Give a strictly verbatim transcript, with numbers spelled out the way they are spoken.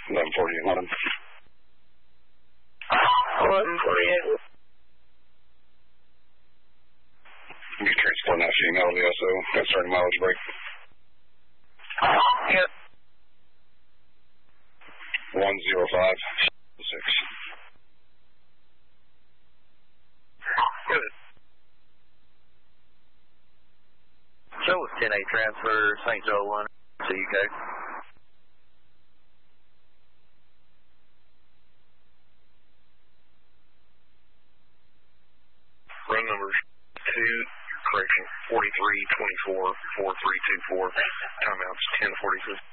eleven forty-eight, eleven. eleven forty-eight. You transport that female V S O. Got starting mileage break. Yep. one zero five six. Good. Show was ten eight transfer, Saint Joe one, C U K. Run number two, correction, forty-three twenty-four, four three two four. Timeouts ten forty-six.